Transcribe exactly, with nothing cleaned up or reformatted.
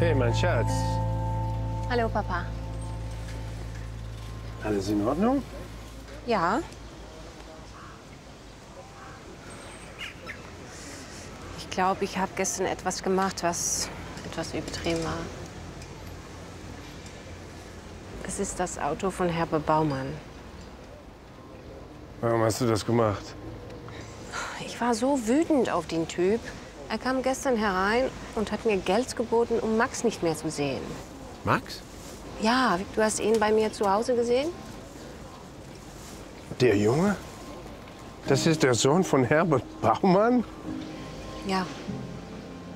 Hey, mein Schatz. Hallo, Papa. Alles in Ordnung? Ja. Ich glaube, ich habe gestern etwas gemacht, was etwas übertrieben war. Es ist das Auto von Herbert Baumann. Warum hast du das gemacht? Ich war so wütend auf den Typ. Er kam gestern herein und hat mir Geld geboten, um Max nicht mehr zu sehen. Max? Ja, du hast ihn bei mir zu Hause gesehen? Der Junge? Das ist der Sohn von Herbert Baumann? Ja.